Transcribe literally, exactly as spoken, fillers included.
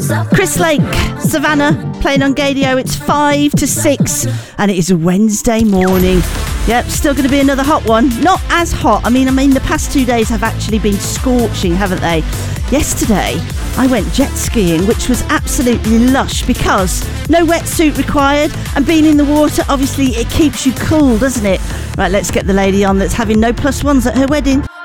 Chris Lake, Savannah, playing on Gadio. It's five to six, and it is a Wednesday morning. Yep, still going to be another hot one. Not as hot. I mean, I mean, the past two days have actually been scorching, haven't they? Yesterday, I went jet skiing, which was absolutely lush because no wetsuit required, and being in the water, obviously, it keeps you cool, doesn't it? Right, let's get the lady on that's having no plus ones at her wedding.